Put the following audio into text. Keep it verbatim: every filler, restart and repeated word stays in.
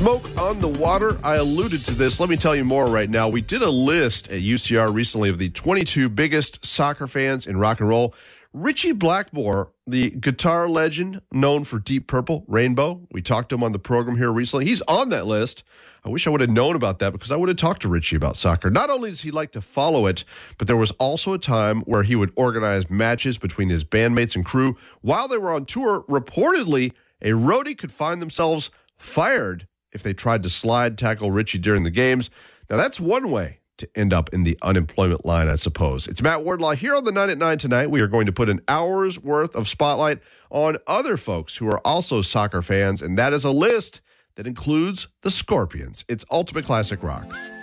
Smoke on the water. I alluded to this. Let me tell you more right now. We did a list at U C R recently of the twenty-two biggest soccer fans in rock and roll. Richie Blackmore, the guitar legend known for Deep Purple, Rainbow. We talked to him on the program here recently. He's on that list. I wish I would have known about that because I would have talked to Richie about soccer. Not only does he like to follow it, but there was also a time where he would organize matches between his bandmates and crew. While they were on tour, reportedly, a roadie could find themselves fired if they tried to slide tackle Richie during the games. Now, that's one way to end up in the unemployment line, I suppose. It's Matt Wardlaw here on the nine at nine tonight. We are going to put an hour's worth of spotlight on other folks who are also soccer fans, and that is a list that includes the Scorpions. It's Ultimate Classic Rock.